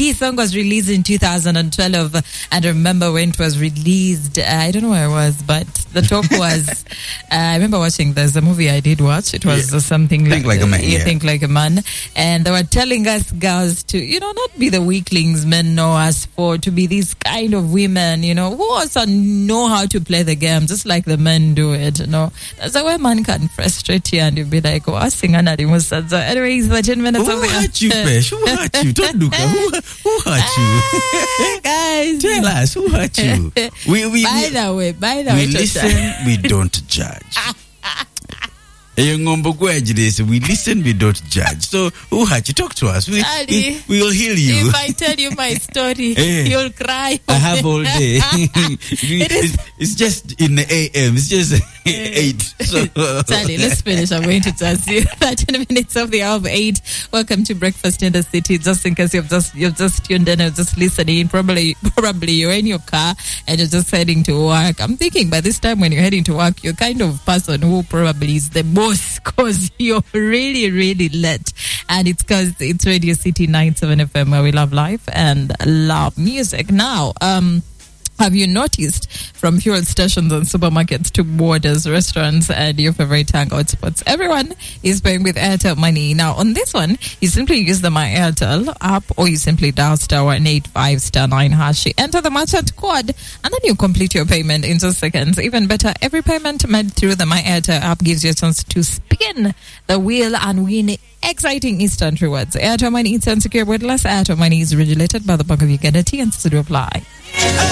This song was released in 2012, and I remember when it was released, I don't know where I was, but the talk was, I remember watching, there's a movie I did watch, it was something Think Like a Man. You Think Like a Man, and they were telling us girls to, not be the weaklings men know us for, to be these kind of women, who also know how to play the game, just like the men do it, That's the way man can frustrate you, and you'll be like, oh, sing another. Anyways, 13 minutes Who hurt you, Pesh? Who hurt you? Don't look. Who hurt you? Guys, Tell us, who hurt you? By the way, we listen, we don't judge. We listen, we don't judge. So, who hurt you? Talk to us. We will heal you. If I tell you my story, you'll cry. I have all day. It's just in the AM. It's just 8. So. Sally, let's finish. I'm going to tell you 13 minutes of the hour of 8. Welcome to Breakfast in the City. Just in case you've just tuned in and just listening, probably you're in your car and you're just heading to work. I'm thinking by this time when you're heading to work, you're kind of person who probably is the most, because you're really, really late. And it's because it's Radio City 97 FM, where we love life and love music. Now, have you noticed from fuel stations and supermarkets to borders, restaurants, and your favorite hangout spots, everyone is paying with Airtel Money. Now, on this one, you simply use the My Airtel app, or you simply dial *185*9#. You enter the merchant code, and then you complete your payment in just seconds. Even better, every payment made through the My Airtel app gives you a chance to spin the wheel and win exciting instant rewards. Airtel Money, instant secure, wordless. Airtel Money is regulated by the Bank of Uganda. T&Cs to apply.